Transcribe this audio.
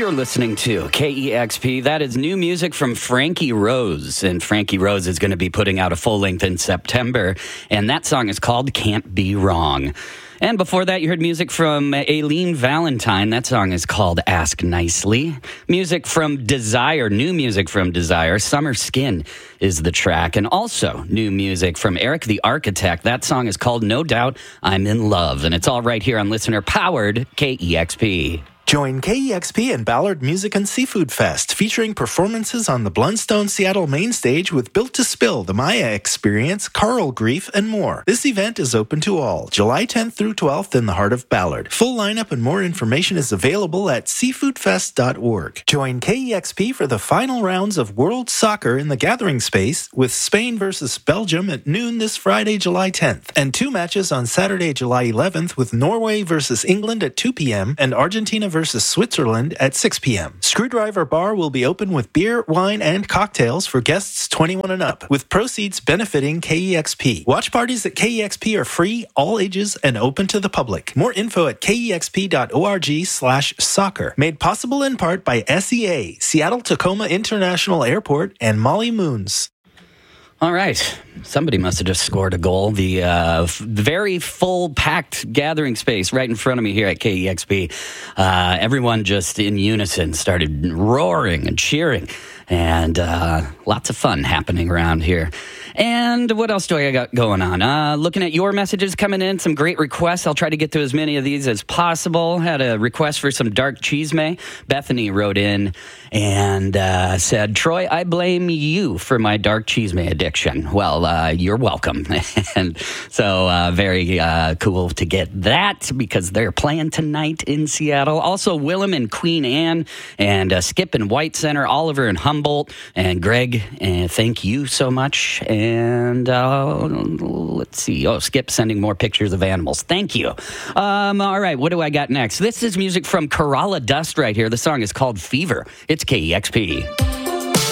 You're listening to KEXP. That is new music from Frankie Rose. And Frankie Rose is going to be putting out a full length in September. And that song is called Can't Be Wrong. And before that, you heard music from Aileen Valentine. That song is called Ask Nicely. Music from Desire, new music from Desire. Summer Skin is the track. And also new music from Eric the Architect. That song is called No Doubt I'm in Love. And it's all right here on listener-powered KEXP. Join KEXP and Ballard Music and Seafood Fest, featuring performances on the Blundstone Seattle main stage with Built to Spill, the Maya Experience, Carl Grief, and more. This event is open to all, July 10th through 12th in the heart of Ballard. Full lineup and more information is available at seafoodfest.org. Join KEXP for the final rounds of World Soccer in the Gathering Space with Spain versus Belgium at noon this Friday, July 10th, and 2 matches on Saturday, July 11th with Norway versus England at 2 p.m. and Argentina versus Switzerland at 6 p.m. Screwdriver Bar will be open with beer, wine, and cocktails for guests 21 and up, with proceeds benefiting KEXP. Watch parties at KEXP are free, all ages, and open to the public. More info at kexp.org/soccer. Made possible in part by SEA, Seattle Tacoma International Airport, and Molly Moons. All right. Somebody must have just scored a goal. The very full, packed gathering space right in front of me here at KEXP. Everyone just in unison started roaring and cheering. And lots of fun happening around here. And what else do I got going on? Looking at your messages coming in, some great requests. I'll try to get to as many of these as possible. Had a request for some dark chisme. Bethany wrote in and said, Troy, I blame you for my dark chisme addiction. Well, you're welcome. And so very cool to get that because they're playing tonight in Seattle. Also, Willem and Queen Anne and Skip and White Center, Oliver and Humboldt, and Greg, thank you so much. And let's see. Oh, Skip sending more pictures of animals. Thank you. All right, what do I got next? This is music from Kerala Dust right here. The song is called Fever. It's KEXP.